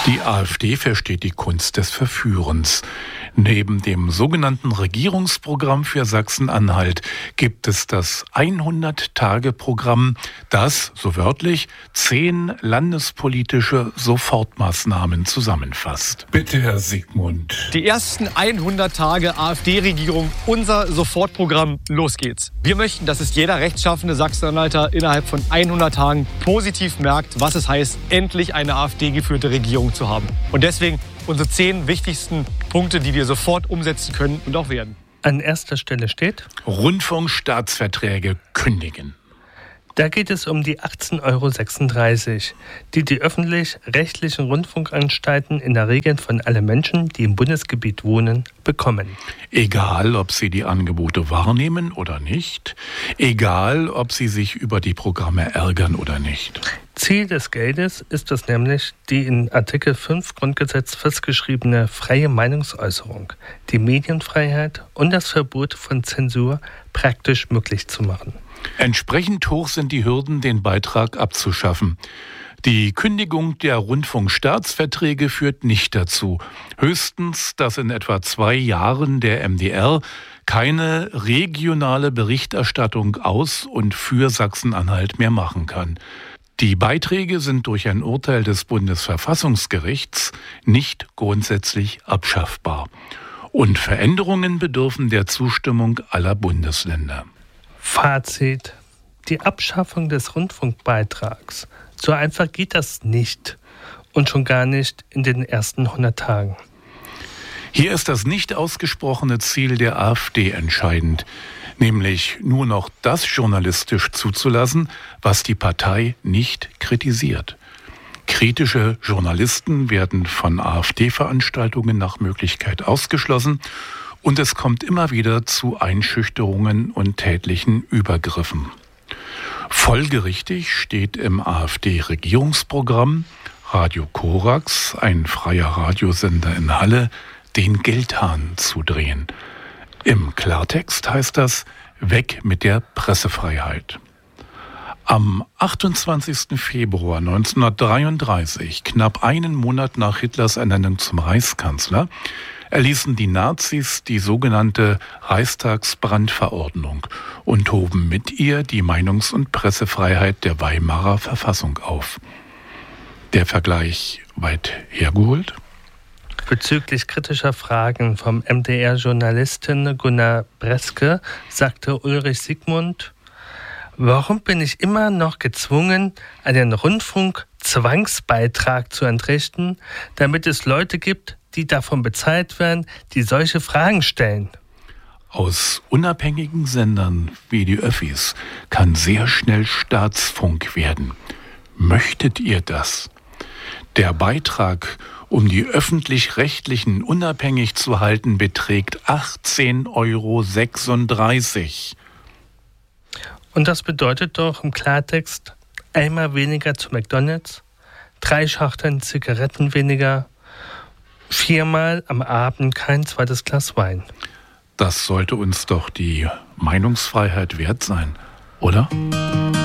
Die AfD versteht die Kunst des Verführens. Neben dem sogenannten Regierungsprogramm für Sachsen-Anhalt gibt es das 100-Tage-Programm, das, so wörtlich, 10 landespolitische Sofortmaßnahmen zusammenfasst. Bitte, Herr Sigmund. Die ersten 100 Tage AfD-Regierung, unser Sofortprogramm, los geht's. Wir möchten, dass es jeder rechtschaffene Sachsen-Anhalter innerhalb von 100 Tagen positiv merkt, was es heißt, endlich eine AfD-geführte Regierung zu haben. Und deswegen unsere 10 wichtigsten Punkte, die wir sofort umsetzen können und auch werden. An erster Stelle steht: Rundfunkstaatsverträge kündigen. Da geht es um die 18,36 €, die öffentlich-rechtlichen Rundfunkanstalten in der Regel von allen Menschen, die im Bundesgebiet wohnen, bekommen. Egal, ob sie die Angebote wahrnehmen oder nicht. Egal, ob sie sich über die Programme ärgern oder nicht. Ziel des Geldes ist es nämlich, die in Artikel 5 Grundgesetz festgeschriebene freie Meinungsäußerung, die Medienfreiheit und das Verbot von Zensur praktisch möglich zu machen. Entsprechend hoch sind die Hürden, den Beitrag abzuschaffen. Die Kündigung der Rundfunkstaatsverträge führt nicht dazu. Höchstens, dass in etwa 2 Jahren der MDR keine regionale Berichterstattung aus und für Sachsen-Anhalt mehr machen kann. Die Beiträge sind durch ein Urteil des Bundesverfassungsgerichts nicht grundsätzlich abschaffbar. Und Veränderungen bedürfen der Zustimmung aller Bundesländer. Fazit: Die Abschaffung des Rundfunkbeitrags. So einfach geht das nicht. Und schon gar nicht in den ersten 100 Tagen. Hier ist das nicht ausgesprochene Ziel der AfD entscheidend, nämlich nur noch das journalistisch zuzulassen, was die Partei nicht kritisiert. Kritische Journalisten werden von AfD-Veranstaltungen nach Möglichkeit ausgeschlossen und es kommt immer wieder zu Einschüchterungen und tätlichen Übergriffen. Folgerichtig steht im AfD-Regierungsprogramm Radio Korax, ein freier Radiosender in Halle, den Geldhahn zu drehen. Im Klartext heißt das: Weg mit der Pressefreiheit. Am 28. Februar 1933, knapp einen Monat nach Hitlers Ernennung zum Reichskanzler, erließen die Nazis die sogenannte Reichstagsbrandverordnung und hoben mit ihr die Meinungs- und Pressefreiheit der Weimarer Verfassung auf. Der Vergleich weit hergeholt? Bezüglich kritischer Fragen vom MDR-Journalisten Gunnar Breske sagte Ulrich Sigmund: Warum bin ich immer noch gezwungen, einen Rundfunkzwangsbeitrag zu entrichten, damit es Leute gibt, die davon bezahlt werden, die solche Fragen stellen? Aus unabhängigen Sendern wie die Öffis kann sehr schnell Staatsfunk werden. Möchtet ihr das? Der Beitrag, um die Öffentlich-Rechtlichen unabhängig zu halten, beträgt 18,36 €. Und das bedeutet doch im Klartext: einmal weniger zu McDonald's, 3 Schachteln Zigaretten weniger, 4-mal am Abend kein zweites Glas Wein. Das sollte uns doch die Meinungsfreiheit wert sein, oder?